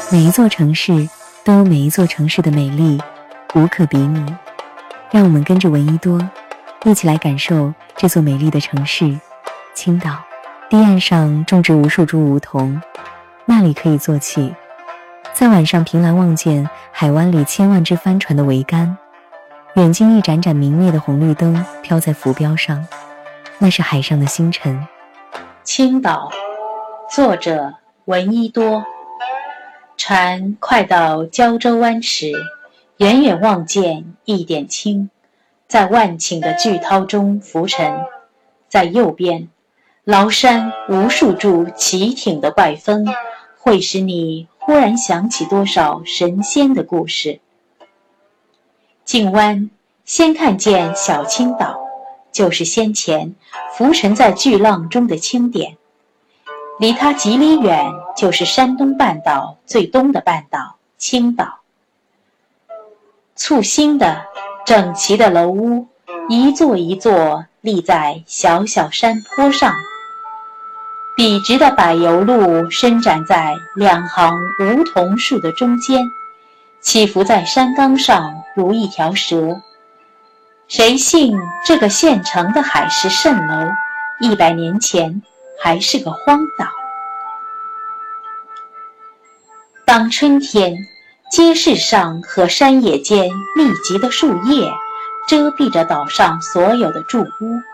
每一座城市都有每一座城市的美丽，无可比拟。让我们跟着闻一多一起来感受这座美丽的城市青岛。堤岸上种植无数株梧桐，那里可以坐骑，在晚上凭栏望见海湾里千万只帆船的桅杆，远近一盏盏明灭的红绿灯飘在浮标上，那是海上的星辰。 青岛，作者闻一多。船快到胶州湾时，远远望见一点青，在万顷的巨涛中浮沉。在右边，崂山无数株奇挺的怪峰，会使你忽然想起多少神仙的故事。进湾，先看见小青岛，就是先前浮沉在巨浪中的青点。离它几里远，就是山东半岛最东的半岛青岛。簇新的整齐的楼屋，一座一座立在小小山坡上，笔直的柏油路伸展在两行梧桐树的中间，起伏在山岗上如一条蛇。谁信这个现成的海市蜃楼100年前还是个荒岛？当春天，街市上和山野间密集的树叶遮蔽着岛上所有的住屋，